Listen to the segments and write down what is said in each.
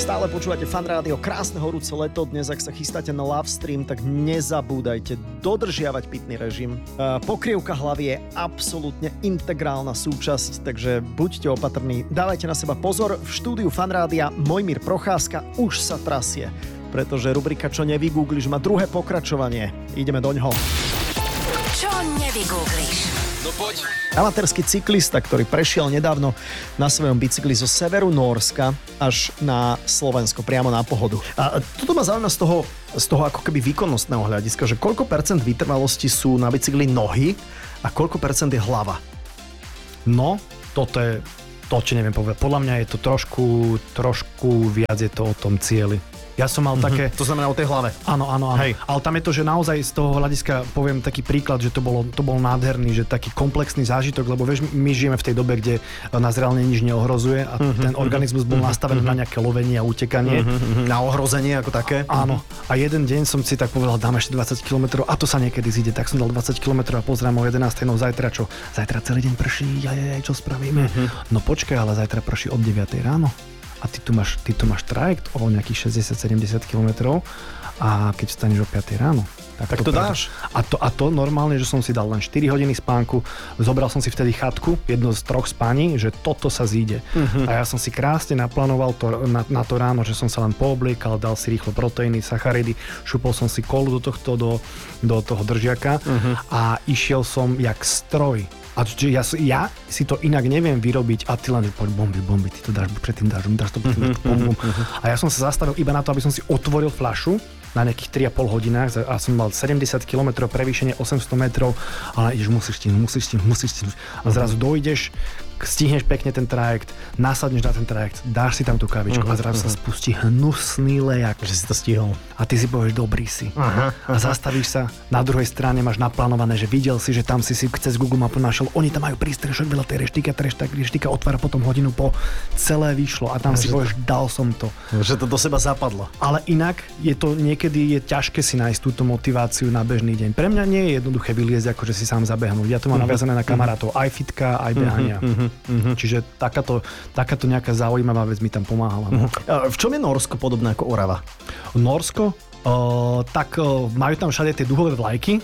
Stále počúvate Fan Rádio, krásne horúce leto. Dnes, ak sa chystáte na live stream, tak nezabúdajte dodržiavať pitný režim. Pokrievka hlavy je absolútne integrálna súčasť, takže buďte opatrní. Dávajte na seba pozor. V štúdiu Fan Rádia Mojmír Procházka už sa trasie, pretože rubrika Čo nevygoogliš má druhé pokračovanie. Ideme doňho. Čo nevygoogliš? No poď. Amatérsky cyklista, ktorý prešiel nedávno na svojom bicykli zo severu Nórska až na Slovensko, priamo na Pohodu. A toto ma zaujíma z toho ako keby výkonnostného hľadiska, že koľko percent vytrvalosti sú na bicykli nohy a koľko percent je hlava? No, toto je to, čo neviem povedať. Podľa mňa je to trošku viac je to o tom cieli. Ja som mal také... To znamená o tej hlave. Áno. Hej. Ale tam je to, že naozaj z toho hľadiska poviem taký príklad, že to bol nádherný, že taký komplexný zážitok, lebo vieš, my žijeme v tej dobe, kde nás reálne nič neohrozuje a ten organizmus bol nastavený na nejaké lovenie a utekanie. Na ohrozenie ako také. Áno. A jeden deň som si tak povedal, dám ešte 20 km a to sa niekedy zíde. Tak som dal 20 km a pozerám o 11. No zajtra čo? Zajtra celý deň prší, čo spravíme? No počkaj, ale zajtra prší od 9 ráno. A ty tu máš trajekt o nejakých 60-70 km a keď vstaneš o 5 ráno. Tak to dáš. A to normálne, že som si dal len 4 hodiny spánku, zobral som si vtedy chatku, jedno z 3 spaní, že toto sa zíde. A ja som si krásne naplánoval to, na to ráno, že som sa len poobliekal, dal si rýchlo proteíny, sacharidy, šupol som si kolu do toho držiaka a išiel som jak stroj. A ja si to inak neviem vyrobiť a ty len poď bomby, ty to dáš predtým, dáš to predtým, bum. A ja som sa zastavil iba na to, aby som si otvoril fľašu na nejakých 3,5 hodinách a som mal 70 km prevýšenie 800 metrov, ale musíš stihnúť. A zrazu dojdeš, stihneš pekne ten trajekt, nasadneš na ten trajekt, dáš si tam tú kávičku a zrazu sa spustí hnusný lejak. Že si to stihol. A ty si povieš, dobrý si. A zastavíš sa, na druhej strane máš naplánované, že videl si, že tam si cez Google Mapu našiel, oni tam majú prístrešok veľa tej reštika otvára potom hodinu po, celé vyšlo a tam si povieš, dal som to. Že to do seba zapadlo. Ale inak niekedy je ťažké si nájsť túto motiváciu na bežný deň. Pre mňa nie je jednoduché vyliezť, ako že si sám zabehnúť. Ja to mám naviazané na kamarátov, aj fitka, aj behania. Čiže takáto nejaká zaujímavá vec mi tam pomáhala. V čom je Nórsko podobné ako Orava? Nórsko? Majú tam všade tie duhové vlajky.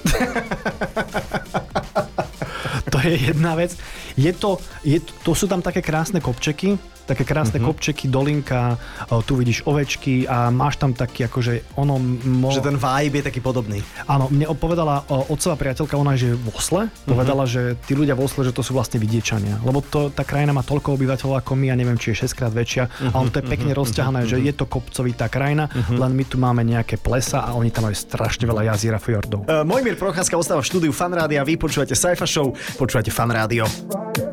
To je jedna vec. To sú tam také krásne kopčeky, dolinka, tu vidíš ovečky a máš tam taký akože Že ten vibe je taký podobný. Áno, mne povedala otcová priateľka, ona je v Osle, povedala, že tí ľudia v Osle, že to sú vlastne vidiečania, lebo tá krajina má toľko obyvateľov ako my, ja neviem, či je 6-krát väčšia, ale to je pekne rozťahané, že je to kopcovitá krajina, len my tu máme nejaké plesa a oni tam majú strašne veľa jazier a fjordov. Mojmír Procházka ostáva v štúdiu Fan Rádia, vy počúvate Saifa Show, počúvate Fan Rádio.